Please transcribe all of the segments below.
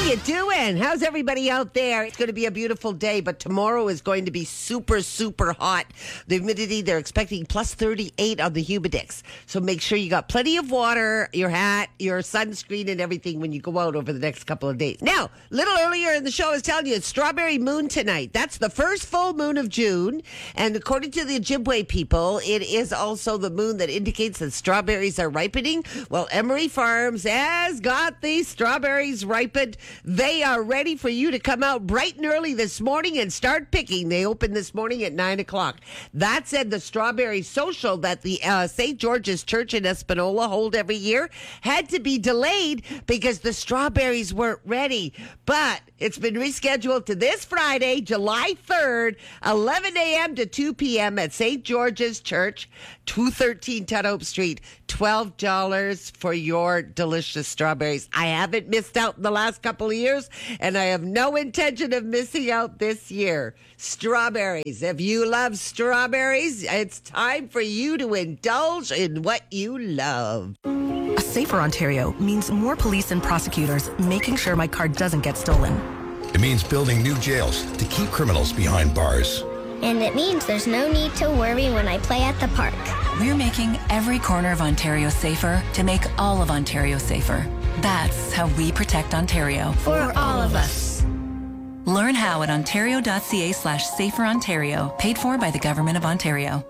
you doing? How's everybody out there? It's going to be a beautiful day, but tomorrow is going to be super, super hot. The humidity, they're expecting plus 38 on the humidex. So make sure you got plenty of water, your hat, your sunscreen, and everything when you go out over the next couple of days. Now, a little earlier in the show, I was telling you it's Strawberry Moon tonight. That's the first full moon of June. And according to the Ojibwe people, it is also the moon that indicates that strawberries are ripening. Well, Emery Farms has got these strawberries ripened. They are ready for you to come out bright and early this morning and start picking. They opened this morning at 9 o'clock. That said, the Strawberry Social that the St. George's Church in Espanola hold every year had to be delayed because the strawberries weren't ready. But it's been rescheduled to this Friday, July 3rd, 11 a.m. to 2 p.m. at St. George's Church, 213 Tudhope Street. $12 for your delicious strawberries. I haven't missed out in the last couple of years, and I have no intention of missing out this year. Strawberries. If you love strawberries, it's time for you to indulge in what you love. A safer Ontario means more police and prosecutors making sure my car doesn't get stolen. It means building new jails to keep criminals behind bars. And it means there's no need to worry when I play at the park. We're making every corner of Ontario safer to make all of Ontario safer. That's how we protect Ontario. For all of us. Learn how at ontario.ca/saferontario, paid for by the Government of Ontario.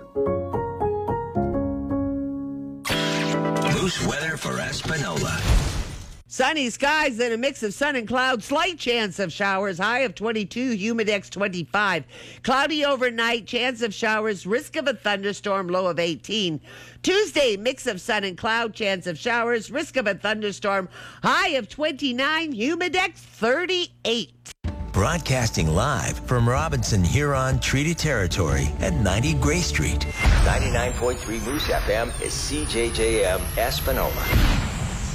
Loose weather for Espanola. Sunny skies and a mix of sun and clouds. Slight chance of showers. High of 22. Humidex 25. Cloudy overnight. Chance of showers. Risk of a thunderstorm. Low of 18. Tuesday, mix of sun and cloud. Chance of showers. Risk of a thunderstorm. High of 29. Humidex 38. Broadcasting live from Robinson Huron Treaty Territory at 90 Gray Street. 99.3 Moose FM is CJJM Espanola.